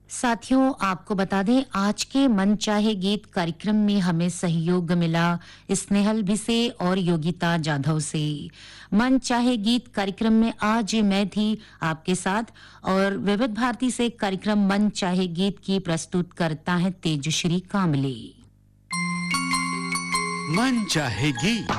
साथियों, आपको बता दें आज के मन चाहे गीत कार्यक्रम में हमें सहयोग मिला स्नेहल भिसे और योगिता जाधव से। मन चाहे गीत कार्यक्रम में आज मैं थी आपके साथ और विविध भारती से कार्यक्रम मन चाहे गीत की प्रस्तुत करता है तेजश्री कामले। मन चाहे गीत।